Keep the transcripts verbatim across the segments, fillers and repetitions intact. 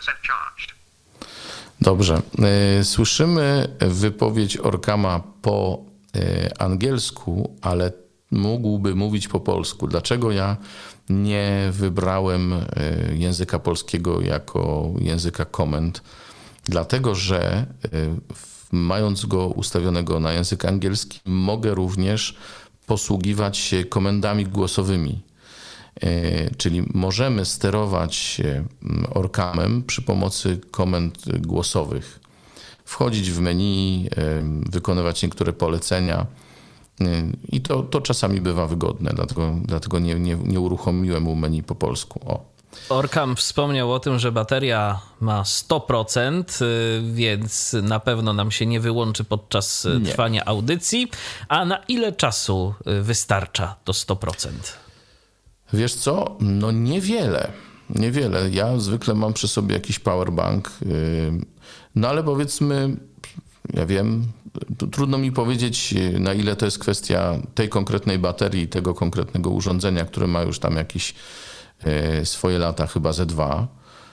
Dobrze. Słyszymy wypowiedź Orkama po angielsku, ale mógłby mówić po polsku. Dlaczego ja nie wybrałem języka polskiego jako języka komend? Dlatego, że mając go ustawionego na język angielski, mogę również posługiwać się komendami głosowymi. Czyli możemy sterować Orkamem przy pomocy komend głosowych. Wchodzić w menu, wykonywać niektóre polecenia i to, to czasami bywa wygodne, dlatego, dlatego nie, nie, nie uruchomiłem mu menu po polsku. O. Orkam wspomniał o tym, że bateria ma sto procent, więc na pewno nam się nie wyłączy podczas nie. trwania audycji. A na ile czasu wystarcza to sto procent? Wiesz co? No niewiele. Niewiele. Ja zwykle mam przy sobie jakiś powerbank, no ale powiedzmy, ja wiem, trudno mi powiedzieć, na ile to jest kwestia tej konkretnej baterii, tego konkretnego urządzenia, które ma już tam jakieś swoje lata, chyba ze dwa.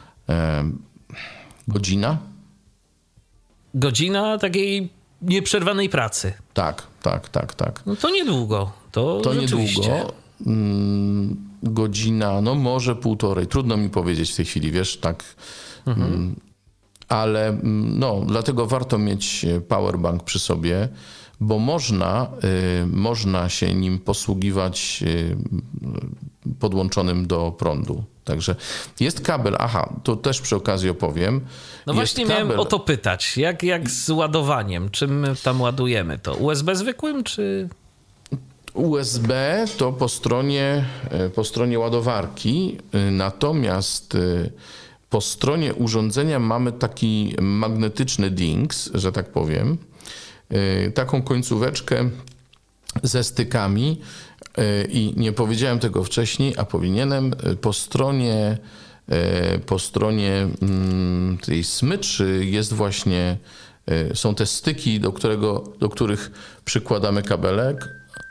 Godzina? Godzina takiej nieprzerwanej pracy. Tak, tak, tak, tak. No to niedługo. To, to niedługo. Godzina, no może półtorej. Trudno mi powiedzieć w tej chwili, wiesz, tak. Mhm. Ale no, dlatego warto mieć powerbank przy sobie, bo można, y, można się nim posługiwać y, podłączonym do prądu. Także jest kabel, aha, to też przy okazji opowiem. No jest właśnie kabel... miałem o to pytać, jak, jak z ładowaniem, czym my tam ładujemy to? U S B zwykłym, czy... U S B to po stronie, po stronie ładowarki, natomiast po stronie urządzenia mamy taki magnetyczny dings, że tak powiem, taką końcóweczkę ze stykami i nie powiedziałem tego wcześniej, a powinienem. Po stronie, po stronie tej smyczy jest właśnie, są te styki, do, którego, do których przykładamy kabelek.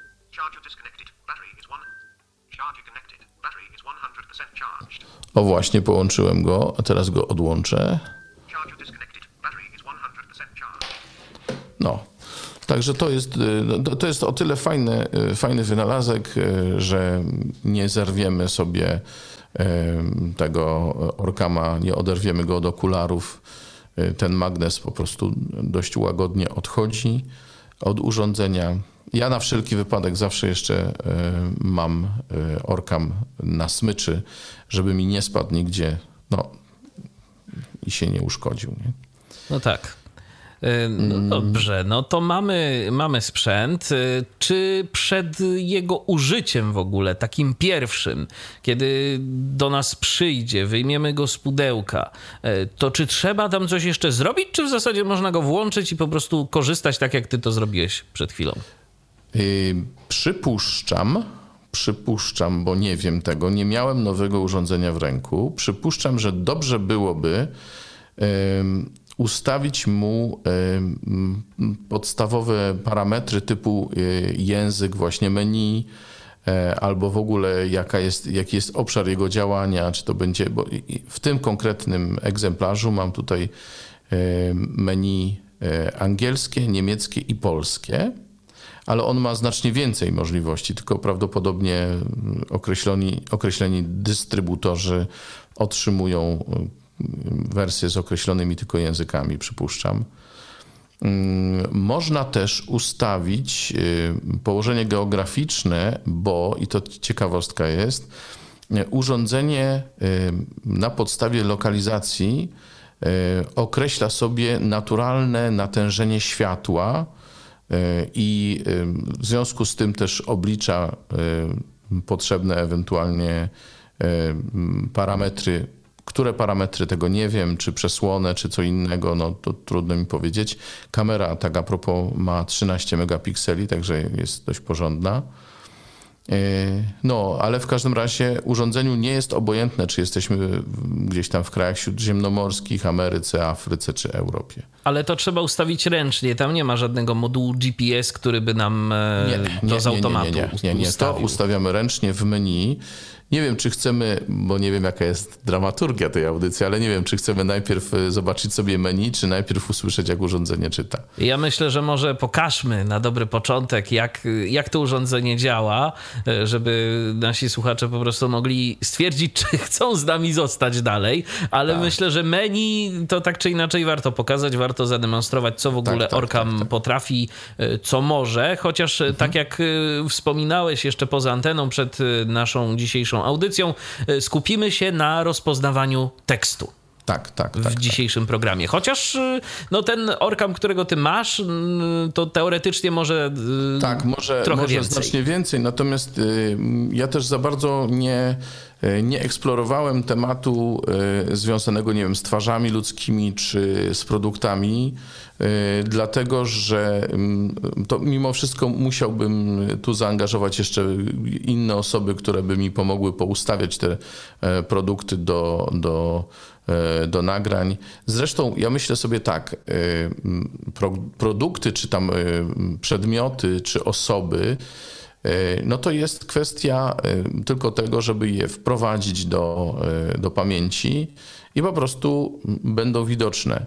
O właśnie, połączyłem go, a teraz go odłączę. No, także to jest, to jest o tyle fajny, fajny wynalazek, że nie zerwiemy sobie tego Orkama, nie oderwiemy go od okularów. Ten magnes po prostu dość łagodnie odchodzi od urządzenia. Ja na wszelki wypadek zawsze jeszcze mam Orkam na smyczy, żeby mi nie spadł nigdzie, no i się nie uszkodził. Nie? No tak. No dobrze, no to mamy, mamy sprzęt. Czy przed jego użyciem w ogóle, takim pierwszym, kiedy do nas przyjdzie, wyjmiemy go z pudełka, to czy trzeba tam coś jeszcze zrobić, czy w zasadzie można go włączyć i po prostu korzystać tak, jak ty to zrobiłeś przed chwilą? Yy, przypuszczam, przypuszczam, bo nie wiem tego, nie miałem nowego urządzenia w ręku. Przypuszczam, że dobrze byłoby yy, ustawić mu yy, podstawowe parametry typu yy, język, właśnie menu, yy, albo w ogóle jaka jest, jaki jest obszar jego działania, czy to będzie, bo w tym konkretnym egzemplarzu mam tutaj yy, menu yy, angielskie, niemieckie i polskie. Ale on ma znacznie więcej możliwości, tylko prawdopodobnie określeni, określeni dystrybutorzy otrzymują wersje z określonymi tylko językami, przypuszczam. Można też ustawić położenie geograficzne, bo, i to ciekawostka jest, urządzenie na podstawie lokalizacji określa sobie naturalne natężenie światła, i w związku z tym też oblicza potrzebne ewentualnie parametry. Które parametry, tego nie wiem, czy przesłonę, czy co innego, no to trudno mi powiedzieć. Kamera, tak a propos, ma trzynaście megapikseli, także jest dość porządna. No, ale w każdym razie urządzeniu nie jest obojętne, czy jesteśmy gdzieś tam w krajach śródziemnomorskich, Ameryce, Afryce czy Europie. Ale to trzeba ustawić ręcznie, tam nie ma żadnego modułu G P S, który by nam nie, to nie, z automatu nie, nie, nie, nie, nie. To ustawiamy ręcznie w menu. Nie wiem, czy chcemy, bo nie wiem, jaka jest dramaturgia tej audycji, ale nie wiem, czy chcemy najpierw zobaczyć sobie menu, czy najpierw usłyszeć, jak urządzenie czyta. Ja myślę, że może pokażmy na dobry początek, jak, jak to urządzenie działa, żeby nasi słuchacze po prostu mogli stwierdzić, czy chcą z nami zostać dalej, ale tak. myślę, że menu to tak czy inaczej warto pokazać, warto zademonstrować, co w ogóle tak, tak, Orcam tak, tak. potrafi, co może, chociaż mhm. tak jak wspominałeś jeszcze poza anteną przed naszą dzisiejszą audycją, skupimy się na rozpoznawaniu tekstu. Tak, tak, w tak, dzisiejszym tak. programie. Chociaż no, ten Orcam, którego ty masz, to teoretycznie może tak, może, trochę może więcej. znacznie więcej. Natomiast y, ja też za bardzo nie, nie eksplorowałem tematu y, związanego, nie wiem, z twarzami ludzkimi czy z produktami, y, dlatego, że y, to mimo wszystko musiałbym tu zaangażować jeszcze inne osoby, które by mi pomogły poustawiać te y, produkty do, do do nagrań. Zresztą ja myślę sobie tak, pro, produkty, czy tam przedmioty, czy osoby, no to jest kwestia tylko tego, żeby je wprowadzić do, do pamięci i po prostu będą widoczne.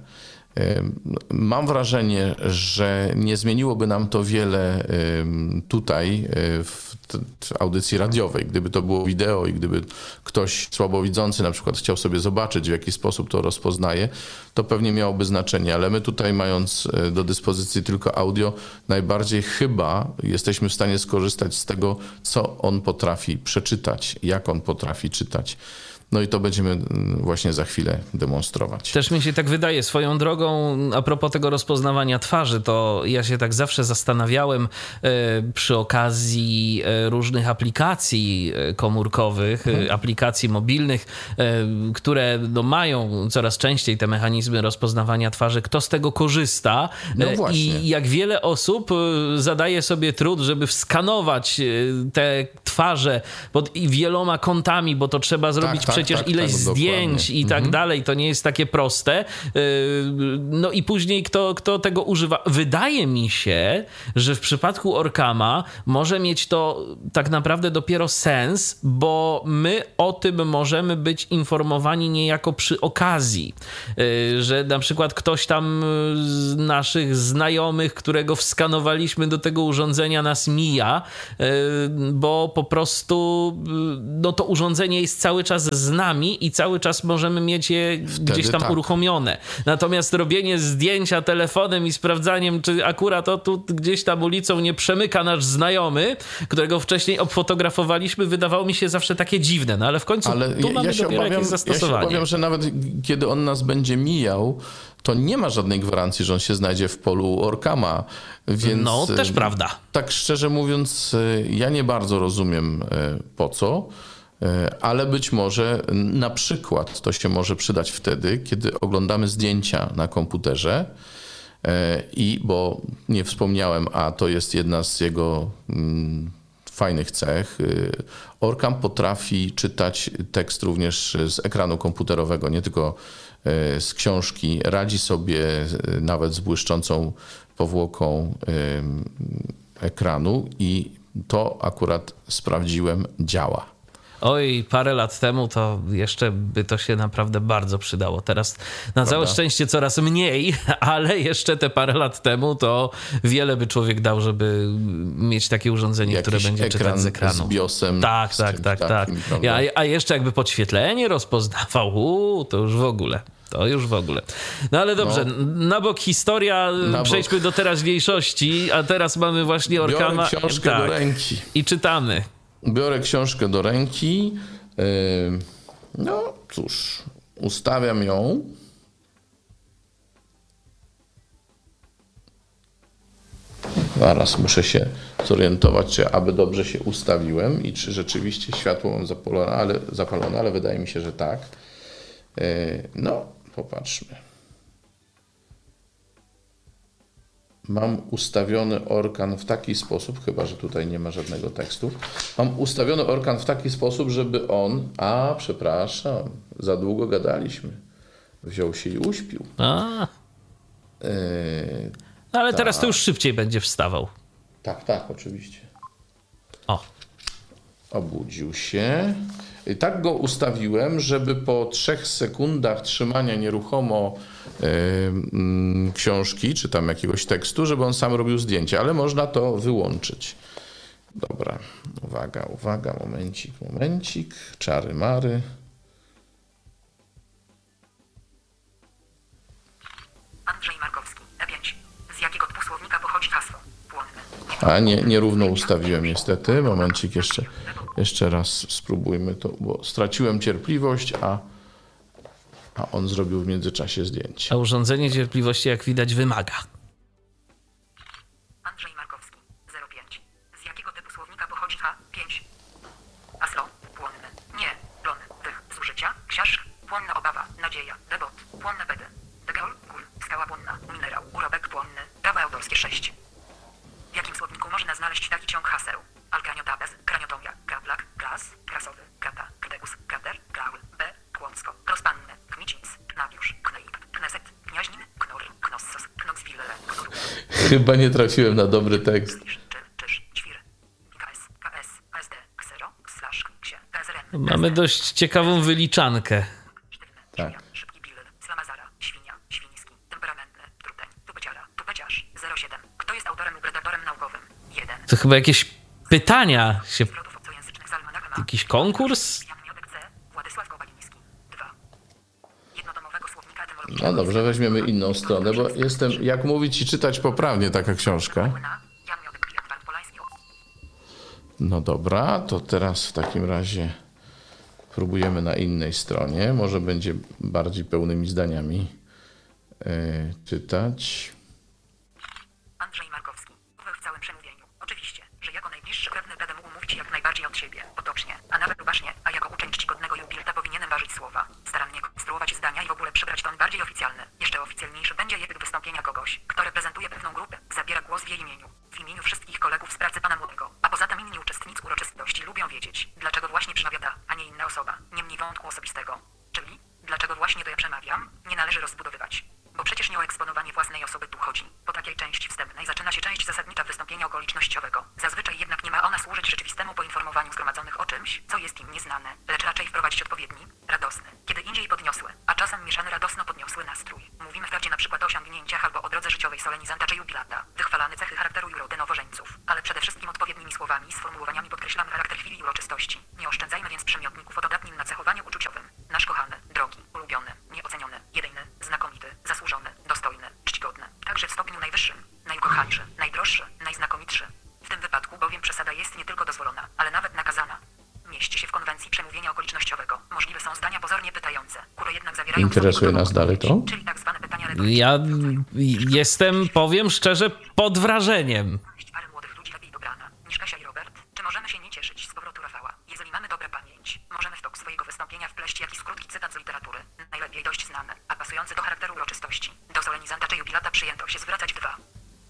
Mam wrażenie, że nie zmieniłoby nam to wiele tutaj w audycji radiowej. Gdyby to było wideo i gdyby ktoś słabowidzący na przykład chciał sobie zobaczyć, w jaki sposób to rozpoznaje, to pewnie miałoby znaczenie, ale my tutaj, mając do dyspozycji tylko audio, najbardziej chyba jesteśmy w stanie skorzystać z tego, co on potrafi przeczytać, jak on potrafi czytać. No i to będziemy właśnie za chwilę demonstrować. Też mi się tak wydaje, swoją drogą, a propos tego rozpoznawania twarzy, to ja się tak zawsze zastanawiałem e, przy okazji e, różnych aplikacji komórkowych, hmm. aplikacji mobilnych, e, które no, mają coraz częściej te mechanizmy rozpoznawania twarzy, kto z tego korzysta no właśnie. I jak wiele osób zadaje sobie trud, żeby wskanować te twarze pod wieloma kątami, bo to trzeba zrobić tak, przecież tak, ileś tak, zdjęć dokładnie. I tak mhm. dalej, to nie jest takie proste. No i później kto, kto tego używa? Wydaje mi się, że w przypadku Orcama może mieć to tak naprawdę dopiero sens, bo my o tym możemy być informowani niejako przy okazji, że na przykład ktoś tam z naszych znajomych, którego wskanowaliśmy do tego urządzenia, nas mija, bo po prostu no to urządzenie jest cały czas z nami i cały czas możemy mieć je Wtedy gdzieś tam tak. uruchomione. Natomiast robienie zdjęcia telefonem i sprawdzaniem, czy akurat o tu gdzieś tam ulicą nie przemyka nasz znajomy, którego wcześniej obfotografowaliśmy, wydawało mi się zawsze takie dziwne. No ale w końcu ale tu ja, mamy ja się dopiero obawiam, jakieś zastosowanie. Ja się obawiam, że nawet kiedy on nas będzie mijał, to nie ma żadnej gwarancji, że on się znajdzie w polu Orcama. Więc no, też prawda. Tak szczerze mówiąc, ja nie bardzo rozumiem po co, ale być może na przykład to się może przydać wtedy, kiedy oglądamy zdjęcia na komputerze i, bo nie wspomniałem, a to jest jedna z jego fajnych cech, Orcam potrafi czytać tekst również z ekranu komputerowego, nie tylko z książki. Radzi sobie nawet z błyszczącą powłoką ekranu i to akurat sprawdziłem, działa. Oj, parę lat temu to jeszcze by to się naprawdę bardzo przydało. Teraz na Prawda? Całe szczęście coraz mniej, ale jeszcze te parę lat temu to wiele by człowiek dał, żeby mieć takie urządzenie, Jakiś które będzie czytać z ekranu. Z biosem. Tak, tak, tak, tak. A, a jeszcze jakby podświetlenie rozpoznawał, uu, to już w ogóle. To już w ogóle. No ale dobrze, no, na bok historia, na przejdźmy bok. do teraźniejszości, a teraz mamy właśnie Orcama. Biorę książkę tak, do ręki. I czytamy. Biorę książkę do ręki, no cóż, ustawiam ją. Zaraz muszę się zorientować, czy aby dobrze się ustawiłem i czy rzeczywiście światło mam zapalone, ale, zapalone, ale wydaje mi się, że tak. No, popatrzmy. Mam ustawiony Orcam w taki sposób, chyba że tutaj nie ma żadnego tekstu, mam ustawiony Orcam w taki sposób, żeby on, a przepraszam, za długo gadaliśmy, wziął się i uśpił. A. Yy, no ale tak. Teraz to już szybciej będzie wstawał. Tak, tak, oczywiście. O. Obudził się. Tak go ustawiłem, żeby po trzech sekundach trzymania nieruchomo y, y, książki, czy tam jakiegoś tekstu, żeby on sam robił zdjęcie, ale można to wyłączyć. Dobra, uwaga, uwaga, momencik, momencik, czary mary. Andrzej Markowski, E pięć. Z jakiego dwusłownika pochodzi hasło? Płonne. A nie, nierówno ustawiłem niestety. Momencik, jeszcze, jeszcze raz spróbujmy to, bo straciłem cierpliwość, a, a on zrobił w międzyczasie zdjęcie. A urządzenie cierpliwości, jak widać, wymaga. Andrzej Markowski, zero pięć. Z jakiego typu słownika pochodzi H pięć? Hasło, płonne. Nie, plon, dych, zużycia, książk, płonna obawa, nadzieja, debot, płonne bedy, degeol, gul, skała płonna, minerał, urobek płonny, prawa autorskie sześć. W jakim słowniku można znaleźć taki ciąg haseł? Alkaniotabez, kraniotomia, kraplak, kras, krasowy, krata, krdeus, krater, kraul, b, kłonsko, rozpanny, kmicins, knabiusz, kneip, kneset, kniaźnin, knor, knossos, knoxwille, knor, Chyba nie trafiłem na dobry tekst. czyż, czy, czyż, ćwir, ks, ks, asd, ksero, slash, ksie, ksrn, Mamy dość ciekawą wyliczankę. sztywny, Tak. świnia, szybki bill, slamazara, świnia, świński, temperamentny, truteń, tupeciara, tupeciarz, zero siedem. Kto jest autorem lub redaktorem naukowym? jeden. To chyba jakieś pytania się... Zwrotów obcojęzycznych z almanachem A. Jakiś konkurs? Jan Miodek C. Władysław Kowaliński. dwa. Jednodomowego słownika etymologicznego. No dobrze, weźmiemy inną stronę, bo jestem, jak mówić i czytać poprawnie, taka książka. Płyna, Jan Miodek Klientwald Polański. No dobra, to teraz w takim razie próbujemy na innej stronie. Może będzie bardziej pełnymi zdaniami yy, czytać. Andrzej Markowski. We w całym przemówieniu. Oczywiście, że jako najbliższy krewny będę mógł mówić jak najbardziej od siebie, potocznie, a nawet uważnie, a jako uczeń czcigodnego jubilata powinienem ważyć słowa, starannie konstruować zdania i w ogóle przybrać ton bardziej oficjalny. Jeszcze oficjalniejszy będzie język wystąpienia kogoś, kto reprezentuje pewną grupę, zabiera głos w jej imieniu, w imieniu wszystkich kolegów z pracy pana młodego, a poza tym inni uczestnicy uroczystości lubią wiedzieć, dlaczego właśnie przemawia ta, a nie inna osoba, niemniej wątku osobistego. Czyli, dlaczego właśnie to ja przemawiam, nie należy rozbudowywać. Bo przecież nie o eksponowanie własnej osoby tu chodzi. Po takiej części wstępnej zaczyna się część zasadnicza wystąpienia okolicznościowego. Zazwyczaj jednak nie ma ona służyć rzeczywistemu poinformowaniu zgromadzonych o czymś, co jest im nieznane, lecz raczej wprowadzić odpowiedni, radosny, kiedy indziej podniosły, a czasem mieszany radosno podniosły nastrój. Mówimy wprawdzie na przykład o osiągnięciach albo o drodze życiowej solenizanta czy jubilata, wychwalane cechy charakteru i urody nowożeńców, ale przede wszystkim odpowiednimi słowami i sformułowaniami podkreślamy charakter chwili i uroczystości. Nie oszczędzajmy więc przymiotników o dodatnim nacechowaniu uczuciowym. Nasz kochany, drogi, ulubiony, nieoceniony, jedyny, znakomity, zasłużony, dostojny, czcigodny, także w stopniu najwyższym, najukochańszy, najdroższy, najznakomitszy. W tym wypadku bowiem przesada jest nie tylko dozwolona, ale nawet nakazana. Mieści się w konwencji przemówienia okolicznościowego. Możliwe są zdania pozornie pytające, które jednak zawierają... Interesuje nas dalej to? Czyli tak zwane pytania retoryczne. Ja jestem, powiem szczerze, pod wrażeniem. Parę młodych ludzi lepiej dobrana niż Kasia i Robert. Czy możemy się nie cieszyć z powrotu Rafała? Jeżeli mamy dobrą pamięć, możemy w tok swojego wystąpienia wpleść jakiś krótki cytat z literatury, najlepiej dość znany, a pasujący do charakteru uroczystości. Do solenizanta czy jubilata przyjęto się zwracać w dwa.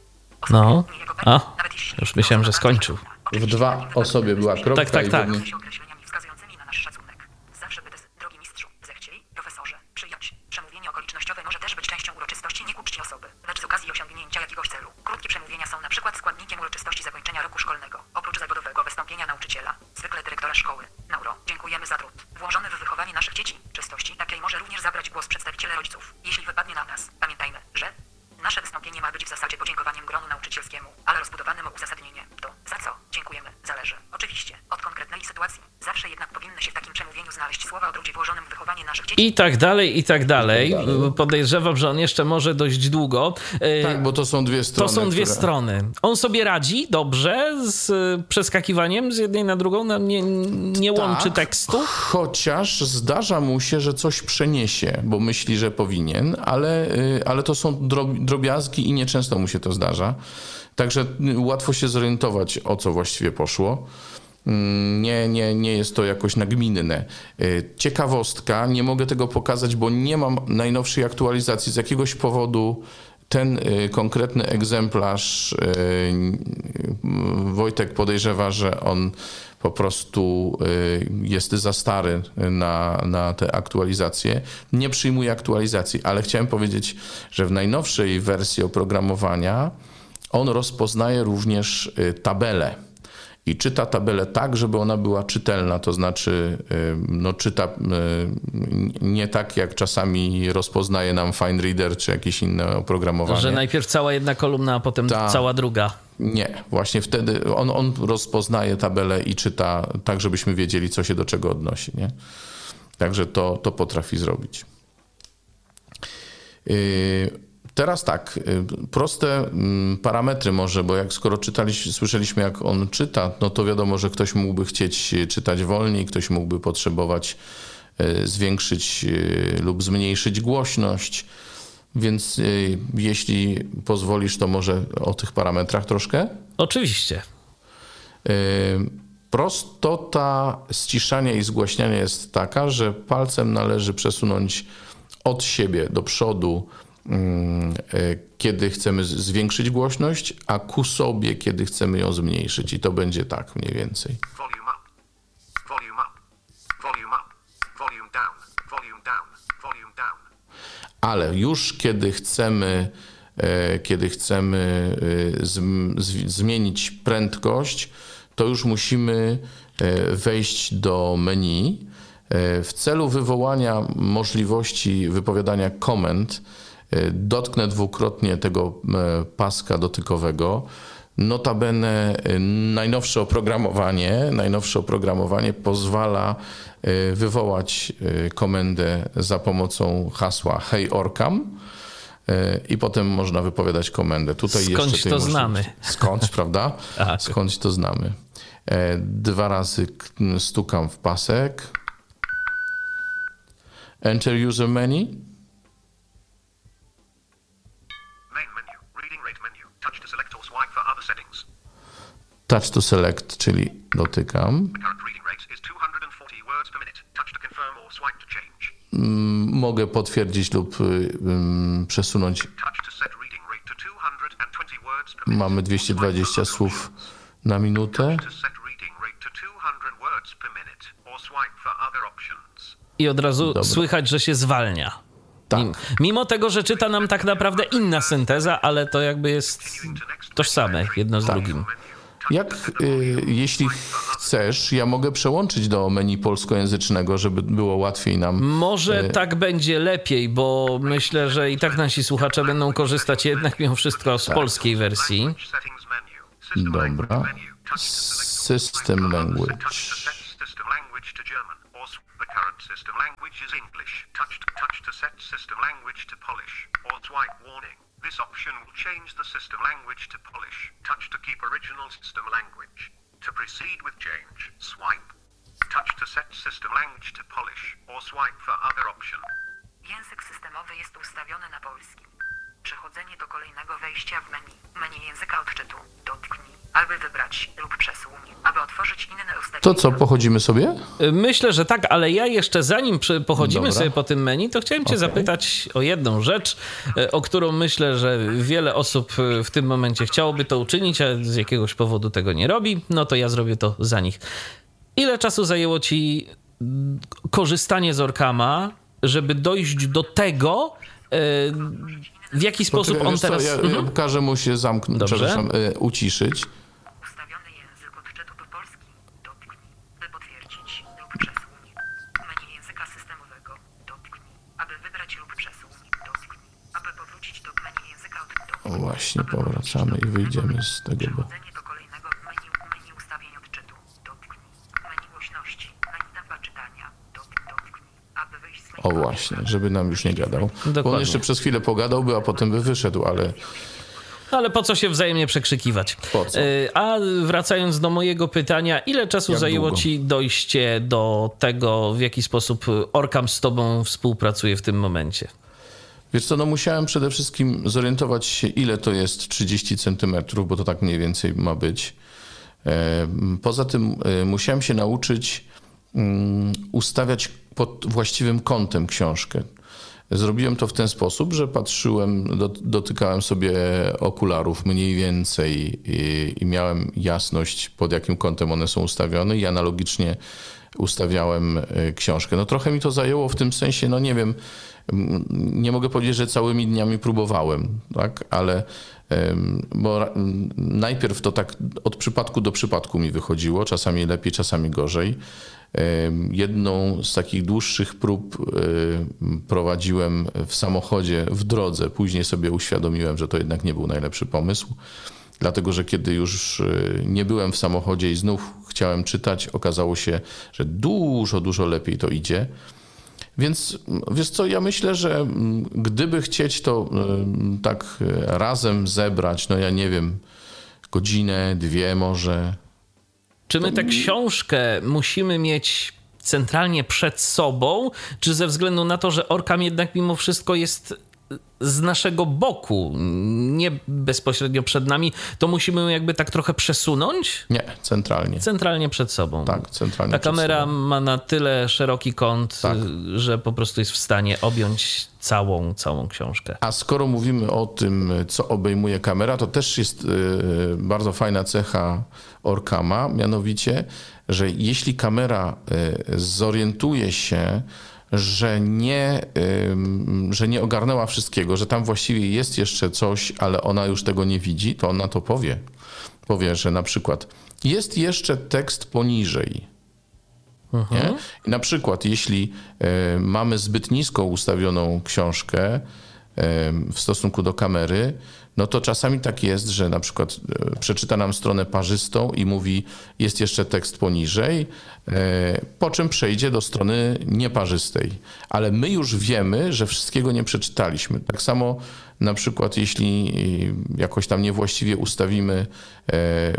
No. Niejako A, Bert, nawet jeśli już myślałem, że skończył. W dwa osobie była kropka Tak, tak, i tak. pewnie- się określeniami wskazującymi na nasz szacunek. Zawsze by des, drogi mistrzu, zechcieli, profesorze, przyjąć. Przemówienie okolicznościowe może też być częścią uroczystości nie ku czci osoby, lecz z okazji osiągnięcia jakiegoś celu. Krótkie przemówienia są na przykład składnikiem uroczystości zakończenia roku szkolnego. Oprócz zawodowego wystąpienia nauczyciela, zwykle dyrektora szkoły. Nauro, dziękujemy za trud włożony w wychowanie naszych dzieci. Czystości takiej może również zabrać głos przedstawiciele rodziców. Jeśli wypadnie na nas, pamiętajmy, że nasze wystąpienie ma być w zasadzie podziękowaniem gronu nauczycielskiemu, ale rozbudowanym o uzasadnienie. To, za co dziękujemy, zależy, oczywiście, od konkretnej sytuacji. Zawsze jednak powinny się w takim przemówieniu znaleźć słowa o trudzie włożonym w wychowanie naszych dzieci. I tak dalej, i tak dalej. I tak dalej. Podejrzewam, że on jeszcze może dość długo. E, Tak, bo to są dwie To strony. są dwie które... strony. On sobie radzi dobrze z e, przeskakiwaniem z jednej na drugą, no, nie, nie łączy Tak, tekstu. Chociaż zdarza mu się, że coś przeniesie, bo myśli, że powinien, ale, y, ale to są drob- drobiazgi i nieczęsto mu się to zdarza. Także y, łatwo się zorientować, o co właściwie poszło. Mm, Nie, nie, nie jest to jakoś nagminne. Y, Ciekawostka, nie mogę tego pokazać, bo nie mam najnowszej aktualizacji. Z jakiegoś powodu ten y, konkretny egzemplarz y, Wojtek podejrzewa, że on po prostu y, jest za stary na, na te aktualizacje. Nie przyjmuje aktualizacji, ale chciałem powiedzieć, że w najnowszej wersji oprogramowania on rozpoznaje również y, tabele. i czyta tabelę tak, żeby ona była czytelna, to znaczy no, czyta nie tak, jak czasami rozpoznaje nam FineReader czy jakieś inne oprogramowanie. Że najpierw cała jedna kolumna, a potem Ta, cała druga. Nie, właśnie wtedy on, on rozpoznaje tabelę i czyta tak, żebyśmy wiedzieli, co się do czego odnosi. Nie? Także to, to potrafi zrobić. Yy, Teraz tak, proste parametry może, bo jak skoro czytaliśmy, słyszeliśmy jak on czyta, no to wiadomo, że ktoś mógłby chcieć czytać wolniej, ktoś mógłby potrzebować zwiększyć lub zmniejszyć głośność, więc jeśli pozwolisz, to może o tych parametrach troszkę? Oczywiście. Prostota ściszania i zgłaśniania jest taka, że palcem należy przesunąć od siebie do przodu, kiedy chcemy zwiększyć głośność, a ku sobie, kiedy chcemy ją zmniejszyć. I to będzie tak mniej więcej. Volume up, volume up, volume up, volume down, volume down, volume down. Ale już kiedy chcemy, kiedy chcemy zmienić prędkość, to już musimy wejść do menu. W celu wywołania możliwości wypowiadania komend dotknę dwukrotnie tego paska dotykowego. Notabene najnowsze oprogramowanie, najnowsze oprogramowanie pozwala wywołać komendę za pomocą hasła Hey Orcam i potem można wypowiadać komendę. Tutaj Skądś jeszcze to można... znamy. Skądś, prawda? Tak. Skądś to znamy. Dwa razy stukam w pasek. Enter user menu. Main menu, reading rate menu. Touch to select or swipe for other settings. Touch to select, czyli dotykam. The current reading rate is two hundred forty words per minute. Touch to confirm or swipe to change. Mogę potwierdzić lub um, przesunąć. Touch to set reading rate to two hundred twenty words per minute. Mamy dwieście dwadzieścia słów na minutę. To set reading rate to two hundred words per minute or swipe for other options. I od razu Dobra. słychać, że się zwalnia. Tak. Mimo tego, że czyta nam tak naprawdę inna synteza, ale to jakby jest tożsame jedno z Tak. drugim. Jak, y, jeśli chcesz, ja mogę przełączyć do menu polskojęzycznego, żeby było łatwiej nam. Może y, tak będzie lepiej, bo myślę, że i tak nasi słuchacze będą korzystać jednak mimo wszystko z polskiej wersji. Language settings menu. System language Dobra. menu. Touch to select or System swipe for others. language. Touch to set system language to German or s- the current system language is English. Touch to, touch to set system language to Polish or swipe warning. This option will change the system language to Polish. Touch to keep original system language. To proceed with change, swipe. Touch to set system language to Polish or swipe for other option. Język systemowy jest ustawiony na polski. Przechodzenie do kolejnego wejścia w menu. Menu języka odczytu. Dotknij, aby wybrać lub przesuń, aby otworzyć inne ustawienia. To co, pochodzimy sobie? Myślę, że tak, ale ja jeszcze zanim przy- pochodzimy Dobra. sobie po tym menu, to chciałem cię Okej. zapytać o jedną rzecz, e, o którą myślę, że wiele osób e, w tym momencie chciałoby to uczynić, a z jakiegoś powodu tego nie robi. No to ja zrobię to za nich. Ile czasu zajęło ci mm, korzystanie z Orkama, żeby dojść do tego, e, w jaki sposób Poczekaj, on wiesz co, teraz... ja, Mhm. ja każę mu się zamknąć, Dobrze. przepraszam, y, uciszyć. Ustawiony język odczytu to polski. Dotknij, by potwierdzić lub przesuń. Menu języka systemowego. Dotknij, aby wybrać lub przesuń. Dotknij, aby powrócić do menu języka odczytu. O, właśnie, powracamy i wyjdziemy z tego, bo... Przechodzenie do kolejnego menu, menu ustawień odczytu. Dotknij. Menu głośności. Menu tempa czytania. Dot- Dotknij, aby wyjść z menu. O właśnie, żeby nam już nie gadał. Bo on Dokładnie. jeszcze przez chwilę pogadałby, a potem by wyszedł, ale Ale po co się wzajemnie przekrzykiwać? Po co? Y, A wracając do mojego pytania, ile czasu Jak zajęło długo? ci dojście do tego, w jaki sposób Orkam z tobą współpracuje w tym momencie? wiesz co, no musiałem przede wszystkim zorientować się, ile to jest trzydzieści centymetrów, bo to tak mniej więcej ma być. E, Poza tym e, musiałem się nauczyć mm, ustawiać pod właściwym kątem książkę. Zrobiłem to w ten sposób, że patrzyłem, do, dotykałem sobie okularów mniej więcej i, i miałem jasność, pod jakim kątem one są ustawione i analogicznie ustawiałem e, książkę. No trochę mi to zajęło w tym sensie, no nie wiem, m, nie mogę powiedzieć, że całymi dniami próbowałem, tak, ale Bo najpierw to tak od przypadku do przypadku mi wychodziło, czasami lepiej, czasami gorzej. Jedną z takich dłuższych prób prowadziłem w samochodzie w drodze. Później sobie uświadomiłem, że to jednak nie był najlepszy pomysł. Dlatego, że kiedy już nie byłem w samochodzie i znów chciałem czytać, okazało się, że dużo, dużo lepiej to idzie. Więc wiesz co, ja myślę, że gdyby chcieć to tak razem zebrać, no ja nie wiem, godzinę, dwie może. Czy my tę książkę musimy mieć centralnie przed sobą, czy ze względu na to, że Orkham jednak mimo wszystko jest z naszego boku, nie bezpośrednio przed nami, to musimy ją jakby tak trochę przesunąć? Nie, centralnie. Centralnie przed sobą. Tak, centralnie Ta przed kamera sobą. ma na tyle szeroki kąt, Tak. że po prostu jest w stanie objąć całą, całą książkę. A skoro mówimy o tym, co obejmuje kamera, to też jest y, bardzo fajna cecha Orkhama, mianowicie, że jeśli kamera y, zorientuje się, że nie, y, że nie ogarnęła wszystkiego, że tam właściwie jest jeszcze coś, ale ona już tego nie widzi, to ona to powie. Powie, że na przykład jest jeszcze tekst poniżej. Mhm. Nie? I na przykład jeśli y, mamy zbyt nisko ustawioną książkę y, w stosunku do kamery, no to czasami tak jest, że na przykład y, przeczyta nam stronę parzystą i mówi, jest jeszcze tekst poniżej, y, po czym przejdzie do strony nieparzystej. Ale my już wiemy, że wszystkiego nie przeczytaliśmy. Tak samo na przykład jeśli jakoś tam niewłaściwie ustawimy y,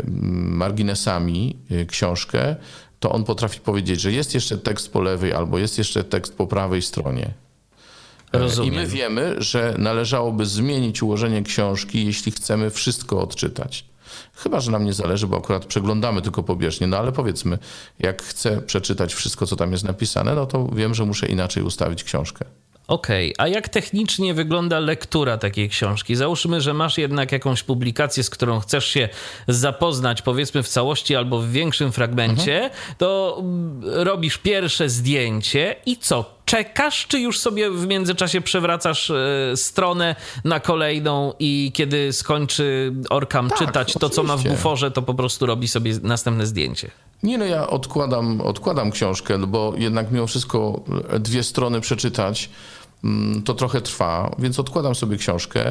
marginesami y, książkę, to on potrafi powiedzieć, że jest jeszcze tekst po lewej albo jest jeszcze tekst po prawej stronie. Rozumiem. I my wiemy, że należałoby zmienić ułożenie książki, jeśli chcemy wszystko odczytać. Chyba że nam nie zależy, bo akurat przeglądamy tylko pobieżnie, no ale powiedzmy, jak chcę przeczytać wszystko, co tam jest napisane, no to wiem, że muszę inaczej ustawić książkę. Okej, okay. A jak technicznie wygląda lektura takiej książki? Załóżmy, że masz jednak jakąś publikację, z którą chcesz się zapoznać, powiedzmy w całości albo w większym fragmencie, mhm. to robisz pierwsze zdjęcie i co? Czekasz, czy już sobie w międzyczasie przewracasz e, stronę na kolejną i kiedy skończy Orkham tak, czytać to, co ma w oczywiście. buforze, to po prostu robi sobie następne zdjęcie? Nie, no ja odkładam, odkładam książkę, bo jednak mimo wszystko dwie strony przeczytać to trochę trwa, więc odkładam sobie książkę,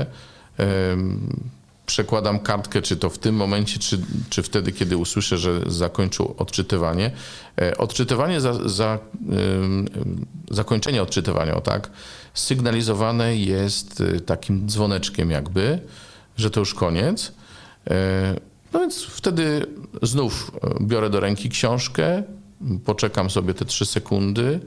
przekładam kartkę, czy to w tym momencie, czy, czy wtedy, kiedy usłyszę, że zakończył odczytywanie. Odczytywanie, za, za, zakończenie odczytywania, o tak, sygnalizowane jest takim dzwoneczkiem jakby, że to już koniec. No więc wtedy znów biorę do ręki książkę, poczekam sobie te trzy sekundy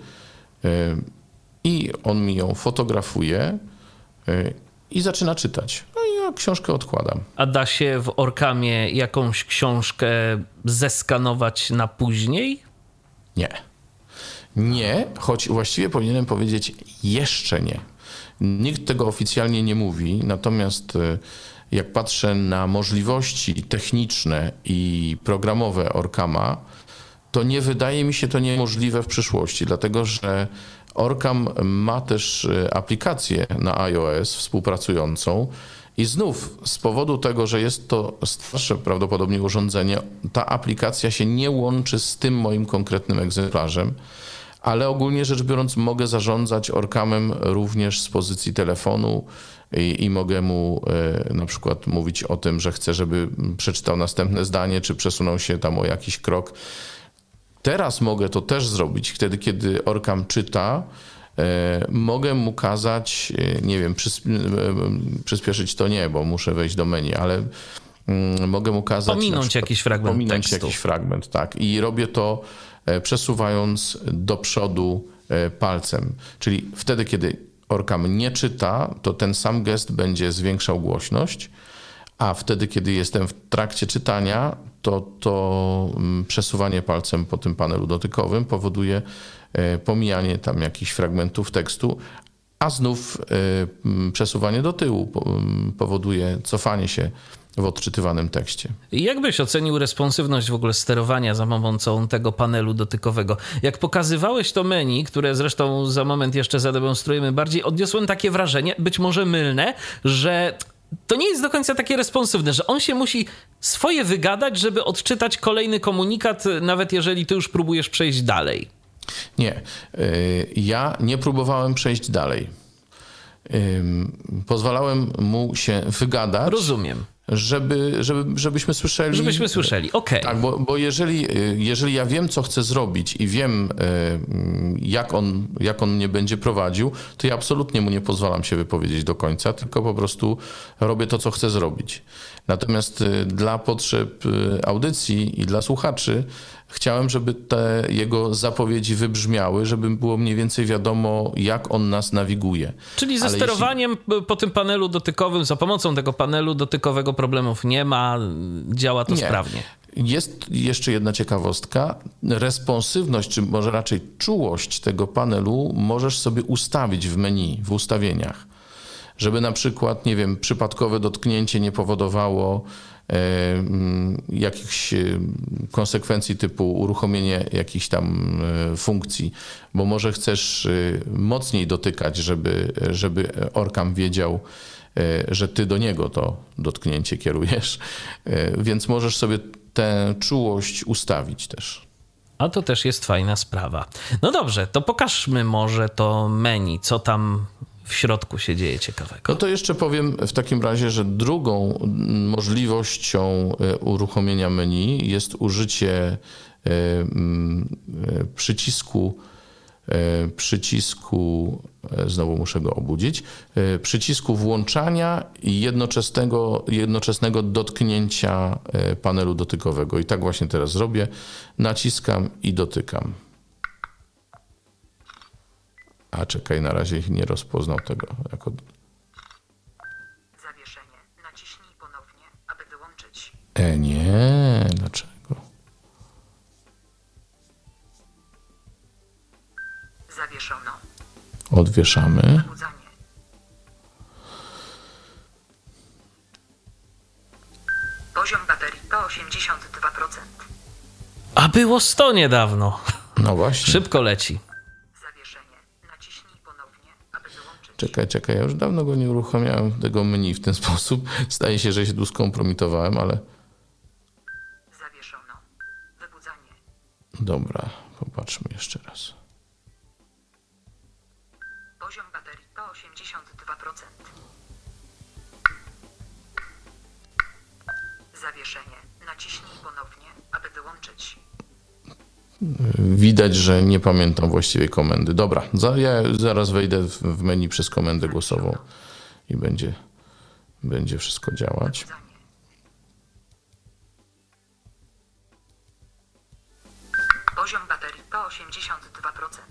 i on mi ją fotografuje i zaczyna czytać. No i ja książkę odkładam. A da się w Orkhamie jakąś książkę zeskanować na później? Nie. Nie, choć właściwie powinienem powiedzieć jeszcze nie. Nikt tego oficjalnie nie mówi, natomiast jak patrzę na możliwości techniczne i programowe Orkhama, to nie wydaje mi się to niemożliwe w przyszłości, dlatego że Orkham ma też aplikację na iOS współpracującą i znów z powodu tego, że jest to starsze prawdopodobnie urządzenie, ta aplikacja się nie łączy z tym moim konkretnym egzemplarzem, ale ogólnie rzecz biorąc mogę zarządzać Orkhamem również z pozycji telefonu i, i mogę mu y, na przykład mówić o tym, że chcę, żeby przeczytał następne zdanie, czy przesunął się tam o jakiś krok. Teraz mogę to też zrobić, wtedy kiedy Orkham czyta, y, mogę mu kazać, y, nie wiem, przysp- y, przyspieszyć to nie, bo muszę wejść do menu, ale y, mogę mu kazać... Pominąć przykład, jakiś fragment pominąć tekstu. jakiś fragment, tak. I robię to y, przesuwając do przodu y, palcem. Czyli wtedy, kiedy Orkham nie czyta, to ten sam gest będzie zwiększał głośność, a wtedy, kiedy jestem w trakcie czytania, to to przesuwanie palcem po tym panelu dotykowym powoduje pomijanie tam jakichś fragmentów tekstu, a znów przesuwanie do tyłu powoduje cofanie się w odczytywanym tekście. Jak byś ocenił responsywność w ogóle sterowania za pomocą tego panelu dotykowego? Jak pokazywałeś to menu, które zresztą za moment jeszcze zademonstrujemy bardziej, odniosłem takie wrażenie, być może mylne, że to nie jest do końca takie responsywne, że on się musi swoje wygadać, żeby odczytać kolejny komunikat, nawet jeżeli ty już próbujesz przejść dalej. Nie. Ja nie próbowałem przejść dalej. Pozwalałem mu się wygadać. Rozumiem. Żeby, żeby, żebyśmy słyszeli. Żebyśmy słyszeli, okej. Okay. Tak, bo, bo jeżeli, jeżeli ja wiem, co chcę zrobić i wiem, jak on, jak on mnie będzie prowadził, to ja absolutnie mu nie pozwalam się wypowiedzieć do końca, tylko po prostu robię to, co chcę zrobić. Natomiast dla potrzeb audycji i dla słuchaczy chciałem, żeby te jego zapowiedzi wybrzmiały, żeby było mniej więcej wiadomo, jak on nas nawiguje. Czyli ze Ale sterowaniem jeśli... po tym panelu dotykowym, za pomocą tego panelu dotykowego problemów nie ma, działa to nie. sprawnie. Jest jeszcze jedna ciekawostka. Responsywność, czy może raczej czułość tego panelu możesz sobie ustawić w menu, w ustawieniach. Żeby na przykład, nie wiem, przypadkowe dotknięcie nie powodowało jakichś konsekwencji typu uruchomienie jakichś tam funkcji, bo może chcesz mocniej dotykać, żeby, żeby Orcam wiedział, że ty do niego to dotknięcie kierujesz, więc możesz sobie tę czułość ustawić też. A to też jest fajna sprawa. No dobrze, to pokażmy może to menu, co tam w środku się dzieje ciekawego. No to jeszcze powiem w takim razie, że drugą możliwością uruchomienia menu jest użycie przycisku, przycisku, znowu muszę go obudzić, przycisku włączania i jednoczesnego, jednoczesnego dotknięcia panelu dotykowego. I tak właśnie teraz zrobię. Naciskam i dotykam. A czekaj, na razie nie rozpoznał tego jako... Zawieszenie. Naciśnij ponownie, aby wyłączyć. E, nie, dlaczego? Zawieszono. Odwieszamy. Budzanie. Poziom baterii po osiemdziesiąt dwa procent. A było sto niedawno. No właśnie. Szybko leci. Zawieszenie. Naciśnij ponownie, aby wyłączyć. Czekaj, czekaj, ja już dawno go nie uruchamiałem tego menu w ten sposób. Zdaje się, że się tu skompromitowałem, ale... Zawieszono. Wybudzanie. Dobra, popatrzmy jeszcze raz. Poziom baterii po osiemdziesiąt dwa procent. Zawieszenie. Naciśnij ponownie, aby wyłączyć. Widać, że nie pamiętam właściwej komendy. Dobra, za, ja zaraz wejdę w, w menu przez komendę głosową i będzie, będzie wszystko działać. Wybudzanie. Poziom baterii po osiemdziesiąt dwa procent.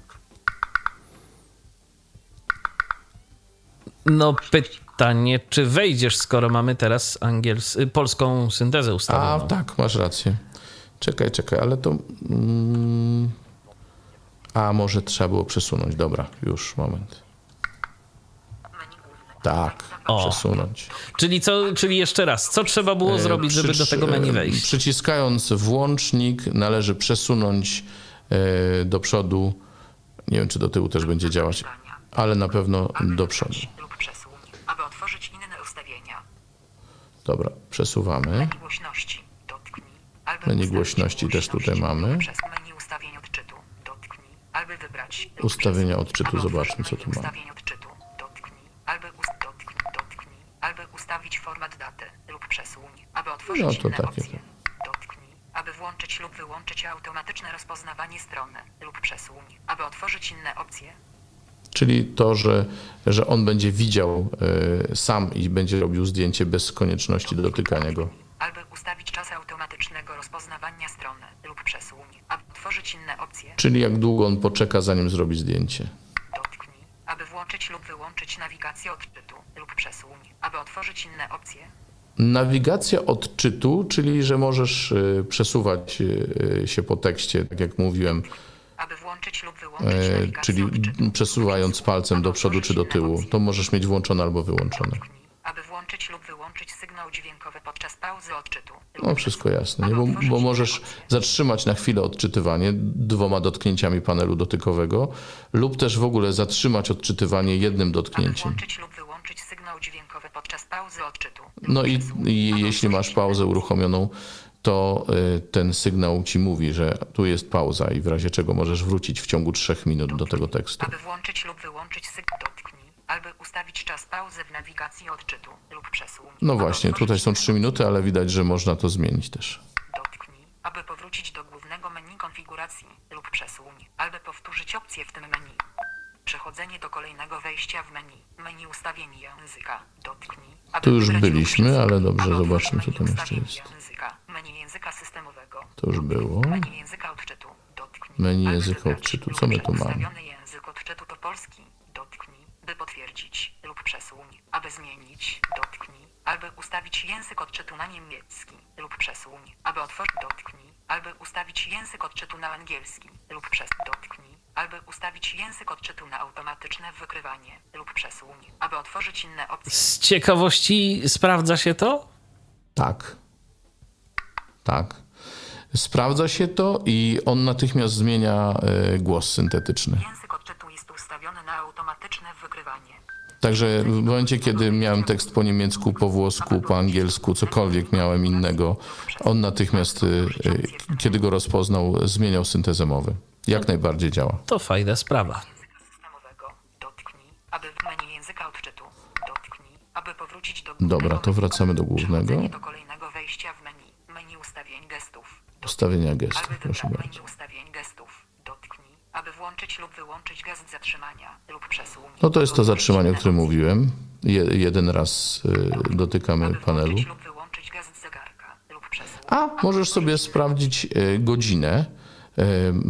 No pytanie, czy wejdziesz, skoro mamy teraz angiels- polską syntezę A ustawioną? tak, masz rację. Czekaj, czekaj, ale to... Mm, a może trzeba było przesunąć. Dobra, już, moment. Menu główne. Tak, O. przesunąć. Czyli, co, czyli jeszcze raz, co trzeba było E, zrobić, żeby do przyci- tego menu wejść? Przyciskając włącznik należy przesunąć e, do przodu. Nie wiem, czy do tyłu też będzie działać, ale na pewno do przodu. Lub przesuń, aby otworzyć inne ustawienia. Dobra, przesuwamy. Menu głośności. Dotknij. Aby Menu ustawić głośności też tutaj głośność mamy. lub przesuń menu ustawień odczytu. Dotknij. Aby wybrać. lub Ustawienia przesuń. odczytu, Aby zobaczmy, otworzyć co menu tu mamy. Ustawień odczytu. Dotknij. Aby ust... dotknij. Dotknij. Aby ustawić format daty lub przesuń. Aby otworzyć No to inne takie opcje. Dotknij. Aby włączyć lub wyłączyć automatyczne rozpoznawanie strony lub przesuń. Aby otworzyć inne opcje. Czyli to, że, że on będzie widział y, sam i będzie robił zdjęcie bez konieczności dotykania go. Aby ustawić czas automatycznego rozpoznawania strony lub przesuń. Aby otworzyć inne opcje. Czyli jak długo on poczeka, zanim zrobi zdjęcie. Dotknij. Aby włączyć lub wyłączyć nawigację odczytu lub przesuń. Aby otworzyć inne opcje. Nawigacja odczytu, czyli że możesz y, przesuwać y, się po tekście, tak jak mówiłem, Aby włączyć lub wyłączyć y, nawigację czyli odczytu. przesuwając palcem do przodu czy do tyłu. To możesz mieć włączone albo wyłączone. Dotknij. Aby włączyć lub wyłączyć sygnał dźwiękowy podczas pauzy odczytu. lub No wszystko jasne, nie? Aby Bo, otworzyć bo inne możesz opcje. zatrzymać na chwilę odczytywanie dwoma dotknięciami panelu dotykowego lub też w ogóle zatrzymać odczytywanie jednym Aby dotknięciem. włączyć lub wyłączyć sygnał dźwiękowy podczas czas pauzy odczytu. No i, i jeśli masz pauzę uruchomioną, to y, ten sygnał ci mówi, że tu jest pauza i w razie czego możesz wrócić w ciągu trzech minut do tego tekstu. Aby włączyć lub wyłączyć sygnał, dotknij. Aby ustawić czas pauzy w nawigacji odczytu lub przesuń. No Aby właśnie, otworzyć tutaj są inne trzy minuty, ale widać, że można to zmienić też. Dotknij, aby powrócić do głównego menu konfiguracji lub przesuń, albo powtórzyć opcję w tym menu. Przechodzenie do kolejnego wejścia w menu. Menu ustawień języka. Dotknij. Aby Tu już wybrać lub byliśmy, przesunąć. ale dobrze, Aby otworzyć zobaczmy, co menu tam jeszcze ustawień jest. Języka. Menu języka systemowego. To już było. Menu języka odczytu. Dotknij. Menu Aby języka wybrać odczytu. lub Co my tu mamy? Ustawiony język odczytu to polski. Dotknij. By potwierdzić lub przesuń. Aby zmienić. Dotknij. Aby ustawić język odczytu na niemiecki lub przesuń. Aby otworzyć. Dotknij. Aby ustawić język odczytu na angielski lub przez. Dotknij. Aby ustawić język odczytu na automatyczne wykrywanie lub przesuń. Aby otworzyć inne opcje. Z ciekawości sprawdza się to? Tak. Tak. Sprawdza się to i on natychmiast zmienia y, głos syntetyczny. Język odczytu jest ustawiony na automatyczne wykrywanie. Także w momencie, kiedy miałem tekst po niemiecku, po włosku, po angielsku, cokolwiek miałem innego, on natychmiast, y, y, kiedy go rozpoznał, zmieniał syntezę mowy. Jak najbardziej działa. To fajna sprawa. Języka systemowego. Dotknij. Aby w menu języka odczytu. Dotknij. Aby powrócić do Dobra, to wracamy do głównego. Przechodzenie do kolejnego wejścia w menu. Menu ustawień gestów. Ustawienia gestów, Aby proszę wybrać bardzo. menu ustawień gestów. Dotknij. Aby włączyć lub wyłączyć gest zatrzymania lub przesuń. No to jest to Aby zatrzymanie, o otworzyć którym inne mówiłem. Je, jeden raz y, dotykamy Aby panelu. włączyć lub wyłączyć gest zegarka lub przesuń. A możesz sobie sprawdzić y, godzinę, y,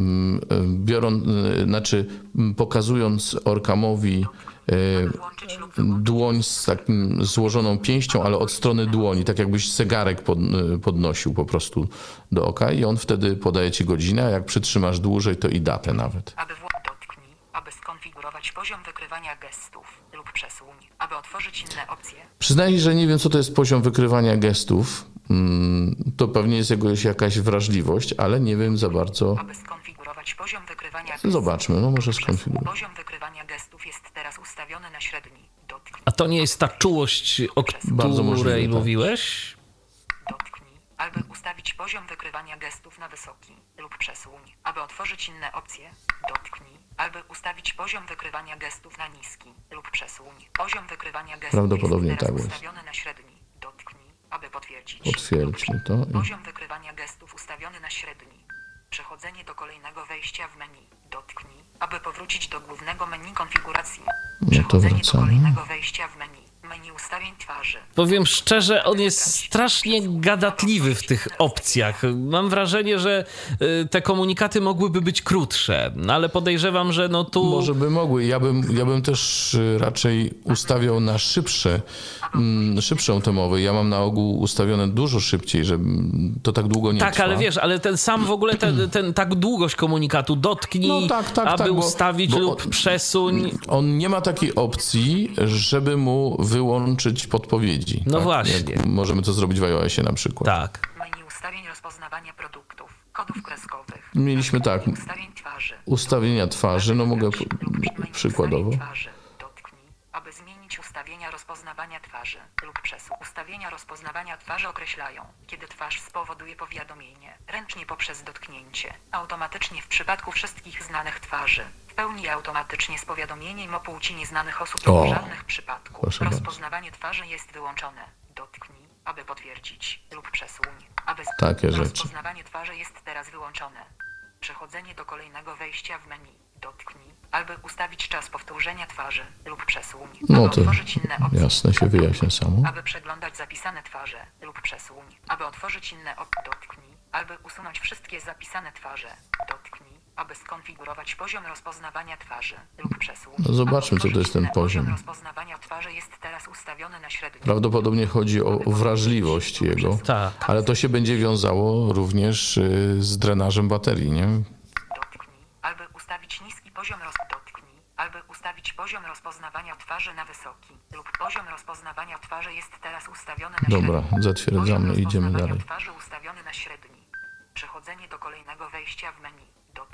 y, biorąc, y, znaczy m, pokazując Orkamowi y, Włączyć lub wyłączyć. dłoń z takim złożoną pięścią, ale od strony dłoni, tak jakbyś zegarek pod, y, podnosił po prostu do oka i on wtedy podaje ci godzinę, a jak przytrzymasz dłużej, to i datę nawet. Aby wło- dotknij. Aby skonfigurować poziom wykrywania gestów lub przesuń. Aby otworzyć inne opcje. Przyznaję, że nie wiem, co to jest poziom wykrywania gestów. Mm, To pewnie jest jakoś, jakaś wrażliwość, ale nie wiem za bardzo. Aby skonfigurować poziom wykrywania gestów. Zobaczmy, no może lub przesuń. skonfiguruj. Poziom wykrywania gestów jest teraz ustawiony na średni. Dotknij. A to nie jest ta czułość, o Bardzo której możliwe, tak. mówiłeś? Dotknij. Aby ustawić poziom wykrywania gestów na wysoki lub przesuń. Aby otworzyć inne opcje. Dotknij. Aby ustawić poziom wykrywania gestów na niski lub przesuń. Poziom wykrywania gestów Prawdopodobnie jest teraz tak jest. ustawiony na średni. Dotknij. Aby potwierdzić. Potwierdźmy to. I Poziom wykrywania gestów ustawiony na średni. Przechodzenie do kolejnego wejścia w menu. Dotknij. Aby powrócić do głównego menu konfiguracji. to Przechodzenie do wracamy. kolejnego wejścia w menu. Menu ustawień twarzy. Powiem szczerze, on jest strasznie gadatliwy w tych opcjach. Mam wrażenie, że y, te komunikaty mogłyby być krótsze, no ale podejrzewam, że no tu... Może by mogły. Ja bym, ja bym też y, raczej ustawiał na szybsze, mm, szybszą tę mowę. Ja mam na ogół ustawione dużo szybciej, żeby to tak długo nie Tak, trwa. ale wiesz, ale ten sam w ogóle, ten, ten tak długość komunikatu, dotknij, No tak, tak, aby tak, bo- ustawić bo lub on- przesuń. On nie ma takiej opcji, żeby mu wyłączyć podpowiedzi. No tak? właśnie. Jak możemy to zrobić w iOSie na przykład. Tak. Menu ustawień rozpoznawania produktów. Kodów kreskowych. Mieliśmy tak, Menu ustawień twarzy. ustawienia twarzy, no mogę Lub menu przykładowo. ustawień twarzy. Dotknij. Aby zmienić ustawienia rozpoznawania twarzy lub przesuń. Ustawienia rozpoznawania twarzy określają, kiedy twarz spowoduje powiadomienie, ręcznie poprzez dotknięcie, automatycznie w przypadku wszystkich znanych twarzy, w pełni automatycznie z powiadomieniem o płci nieznanych osób O, lub w żadnych przypadku. proszę bardzo. Rozpoznawanie twarzy jest wyłączone. Dotknij, aby potwierdzić lub przesuń. Aby z- Takie rzeczy. Rozpoznawanie twarzy jest teraz wyłączone. Przechodzenie do kolejnego wejścia w menu. Dotknij, aby ustawić czas powtórzenia twarzy lub przesuń. No Aby to otworzyć inne opcje. jasne, się wyjaśnia samo. Aby przeglądać zapisane twarze lub przesuń. Aby otworzyć inne opcje. Dotknij. Aby usunąć wszystkie zapisane twarze. Dotknij. Aby skonfigurować poziom rozpoznawania twarzy lub przesuń. No zobaczmy, Aby co to jest ten otworzyć inne- poziom. Poziom rozpoznawania twarzy jest teraz ustawiony na średni. Prawdopodobnie chodzi o wrażliwość jego, Tak. ale to się będzie wiązało również y, z drenażem baterii, nie? Dotknij, aby ustawić niski poziom roz... Dotknij, aby ustawić poziom rozpoznawania twarzy na wysoki lub poziom rozpoznawania twarzy jest teraz ustawiony na Dobra, średni. zatwierdzamy, Poziom idziemy rozpoznawania dalej. twarzy ustawiony na średni. Przechodzenie do kolejnego wejścia w menu. Dotknij,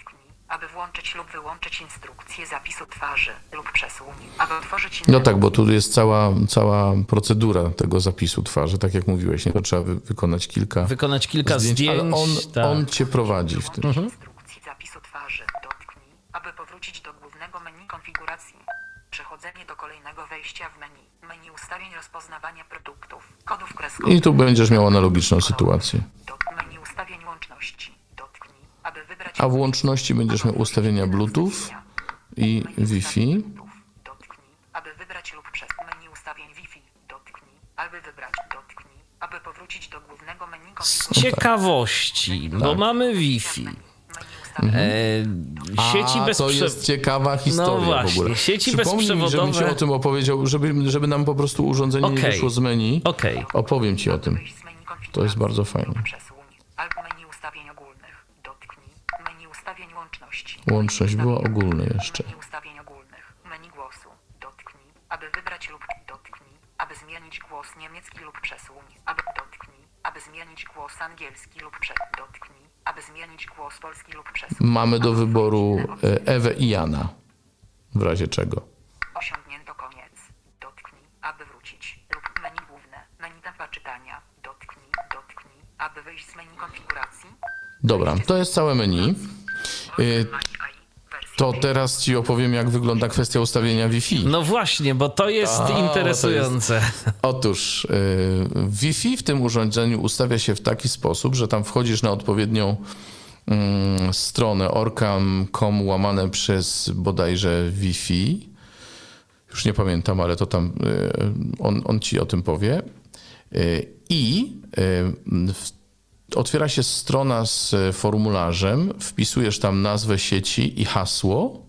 aby włączyć lub wyłączyć instrukcję zapisu twarzy lub przesuń, aby otworzyć No tak, bo tu jest cała, cała procedura tego zapisu twarzy, tak jak mówiłeś, nie? To trzeba wy, wykonać kilka Wykonać kilka zdjęć, zdjęć. ale on, tak. on cię prowadzi w tym. Mhm. Instrukcji zapisu twarzy. Dotknij, aby powrócić do głównego menu konfiguracji. Przechodzenie do kolejnego wejścia w menu. Menu ustawień rozpoznawania produktów. Kodów kreskowych. I tu będziesz miał analogiczną sytuację. Do menu ustawień łączności. Dotknij, aby wybrać... A w łączności będziesz miał ustawienia Bluetooth i Wi-Fi. Dotknij, aby wybrać lub przez menu ustawień Wi-Fi. Dotknij, aby wybrać. Dotknij, aby powrócić do głównego menu Z konfiguracji. ciekawości, bo Tak. mamy Wi-Fi. Menu ustawień. E, sieci A, bez to jest ciekawa historia No właśnie, w ogóle. sieci Przypomnij mi, żebym ci bezprzewodowe- o tym opowiedział, żeby, żeby nam po prostu urządzenie nie Okej. wyszło z menu. Okej. Opowiem ci o tym. Wyjść z menu konfiguracji To jest bardzo fajne. lub przesuń. Albo menu ustawień ogólnych. Dotknij. Menu ustawień łączności. Łączność Menu była ustawień- ogólna jeszcze. Menu ustawień ogólnych. Menu głosu. Dotknij. Aby wybrać lub dotknij. Aby zmienić głos niemiecki lub przesuń. Aby dotknij. Aby zmienić głos angielski lub prze... Dotknij. Aby zmienić głos polski lub przesuń. Mamy do Aby wyboru wrócić na e, Ewę i Jana. W razie czego. Osiągnięto koniec. Dotknij, aby wrócić. Lub menu główne. Menu tempa czytania. Dotknij, dotknij, aby wyjść z menu konfiguracji. Dobra, to jest całe menu. Y, To teraz ci opowiem, jak wygląda kwestia ustawienia Wi-Fi. No właśnie, bo to jest A, interesujące. Otóż y, Wi-Fi w tym urządzeniu ustawia się w taki sposób, że tam wchodzisz na odpowiednią mm, stronę orcam kropka com łamane przez bodajże Wi-Fi. Już nie pamiętam, ale to tam y, on, on ci o tym powie. Y, I y, w otwiera się strona z formularzem, wpisujesz tam nazwę sieci i hasło,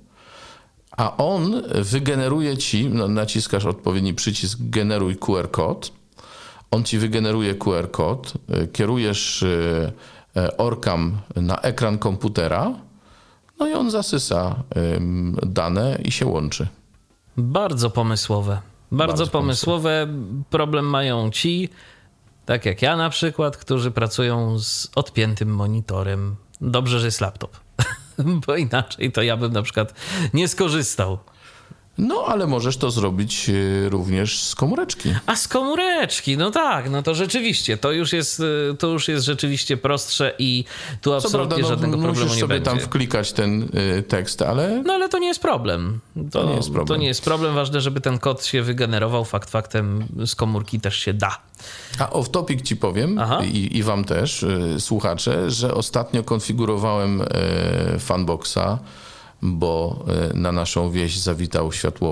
a on wygeneruje ci, no, naciskasz odpowiedni przycisk generuj Q R kod, on ci wygeneruje Q R kod, y, kierujesz y, y, orcam na ekran komputera, no i on zasysa y, dane i się łączy. Bardzo pomysłowe. Bardzo, Bardzo pomysłowe. Problem mają ci, tak jak ja na przykład, którzy pracują z odpiętym monitorem. Dobrze, że jest laptop, bo inaczej to ja bym na przykład nie skorzystał. No, ale możesz to zrobić y, również z komóreczki. A z komóreczki, no tak, no to rzeczywiście, to już jest, y, to już jest rzeczywiście prostsze i tu Co absolutnie prawda, no, żadnego problemu musisz nie sobie będzie. tam wklikać ten y, tekst, ale No ale to nie jest problem. To, To nie jest problem. To nie jest problem. Ważne, żeby ten kod się wygenerował. Fakt faktem z komórki też się da. A off topic ci powiem Aha. i, i wam też, y, słuchacze, że ostatnio konfigurowałem y, Funboxa, bo y, na naszą wieś zawitał światłowy.